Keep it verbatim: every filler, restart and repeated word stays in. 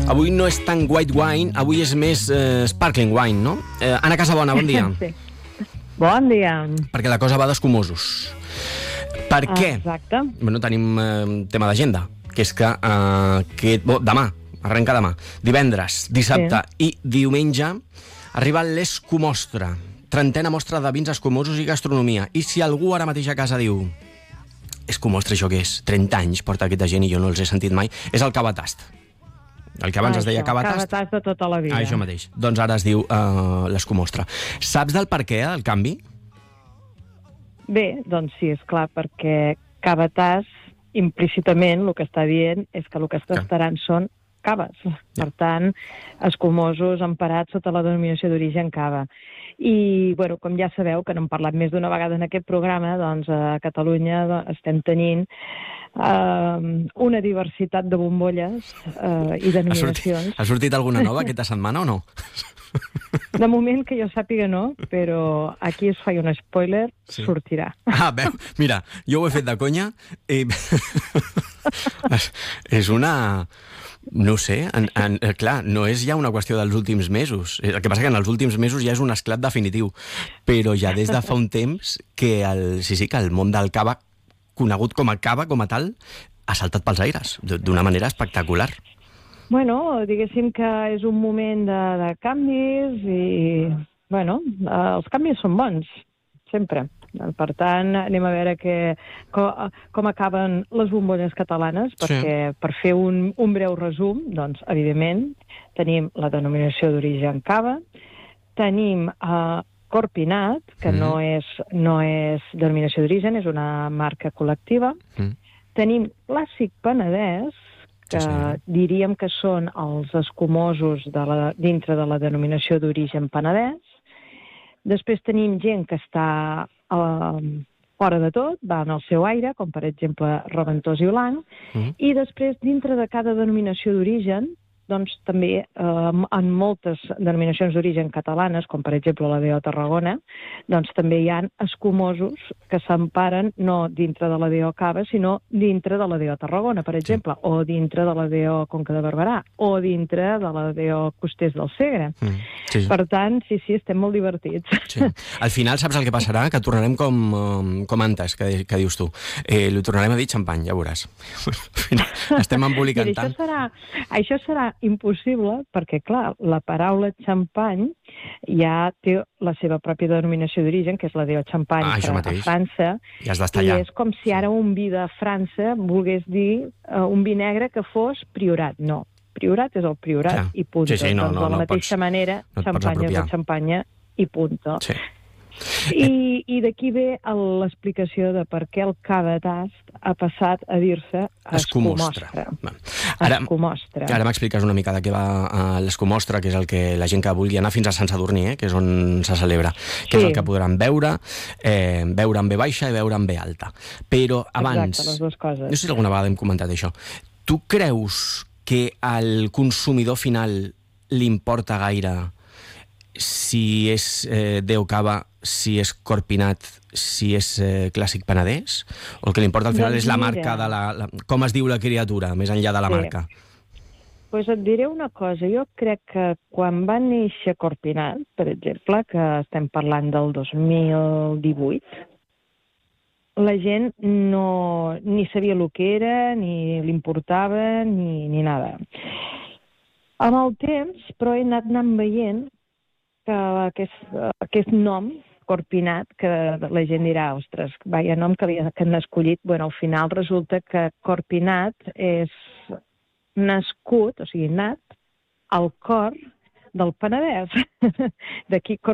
Avui no és tan white wine, avui és més eh, sparkling wine, no? Eh, Anna Casabona, bon dia. Sí. Bon dia. Perquè la cosa va d'escumosos. Per Ah, què? exacte. Bueno, tenim eh, tema d'agenda, que és que, eh, que bo, demà, arrenca demà, divendres, dissabte sí. i diumenge, arriba l'Escumostra, trentena mostra de vins escumosos i gastronomia. I si algú ara mateix a casa diu Escumostra, això què és? trenta anys porta aquesta gent i jo no els he sentit mai. És el Cabatast. El que abans ah, es deia això, Cabatast. Cabatast de tota la vida. Ah, això mateix. Doncs ara es diu uh, l'Escumostra. Saps del per què, del canvi? Bé, doncs sí, és clar, perquè Cabatast, implícitament, el que està dient és que el que està estaran són caves. Ja. Per tant, escumosos emparats sota la denominació d'origen cava. I, bueno, com ja sabeu, que n'hem parlat més d'una vegada en aquest programa, doncs a Catalunya doncs, estem tenint eh, una diversitat de bombolles eh, i denominacions. Ha sortit, ha sortit alguna nova aquesta setmana o no? De moment que jo sàpiga no, però aquí es fa un spoiler, sí. Sortirà. Ah, veu, mira, jo ho he fet de conya i... és una... No sé, en, en, clar, no és ja una qüestió dels últims mesos. El que passa que en els últims mesos ja és un esclat definitiu, però ja des de fa un temps que el, sí, sí, que el món del cava, conegut com a cava, com a tal, ha saltat pels aires, d'una manera espectacular. Bueno, diguéssim que és un moment de, de canvis i, bueno, els canvis són bons, sempre. Per tant, anem a veure que, com, com acaben les bombolles catalanes, perquè sí. Per fer un, un breu resum, doncs, evidentment, tenim la denominació d'origen cava, tenim eh, Corpinat, que mm. no, és, no és denominació d'origen, és una marca col·lectiva, mm. tenim Clàssic Penedès, que sí, sí. Diríem que són els escumosos de la, dintre de la denominació d'origen penedès. Després tenim gent que està uh, fora de tot, va en el seu aire, com per exemple Reventós i Blanc, mm. i després dintre de cada denominació d'origen, doncs també eh, en moltes denominacions d'origen catalanes, com per exemple la D O Tarragona, doncs també hi ha escumosos que s'emparen no dintre de la D O Cava, sinó dintre de la D O Tarragona, per exemple, sí. O dintre de la D O Conca de Barberà, o dintre de la D O Costers del Segre. Mm, sí. Per tant, sí, sí, estem molt divertits. Sí. Al final saps el que passarà? Que tornarem com, com antes, que, que dius tu. Eh, li tornarem a dir xampany, ja veuràs. Estem embolicant tant. Això serà, això serà impossible, perquè, clar, la paraula xampany ja té la seva pròpia denominació d'origen, que és la D O Champagne ah, a França, ja i és com si ara un vi de França volgués dir uh, un vi negre que fos Priorat. No, Priorat és el Priorat ja. I punt. Sí, sí, no, doncs, no, de la no mateixa pots, manera, no xampanya és el xampanya i punt. Sí. I, i d'aquí ve l'explicació de per què el Cabatast ha passat a dir-se Escumostra. Ara, Escumostra. ara m'expliques una mica de què va uh, l'Escumostra, que és el que la gent que vulgui anar fins a Sant Sadurní, eh, que és on se celebra, que sí. És el que podran veure, eh, veure en B baixa i veure en B alta. Però abans, exacte, les dues coses. No sé si alguna vegada hem comentat això, tu creus que al consumidor final li importa gaire si és eh, D O Cava, si és Corpinat, si és eh, Clàssic Penedès? O el que li importa al final doncs és la marca, de la, la, com es diu la criatura, més enllà de la sí. marca? Doncs pues et diré una cosa. Jo crec que quan va néixer Corpinat, per exemple, que estem parlant del dos mil divuit, la gent no, ni sabia el que era, ni li importava, ni, ni nada. Amb el temps, però he anat anant veient que aquest, aquest nom, Corpinat, que la gent dirà, ostres, vaya nom que, li, que han escollit, bueno, al final resulta que Corpinat és nascut, o sigui, nat, al cor del Penedès. D'aquí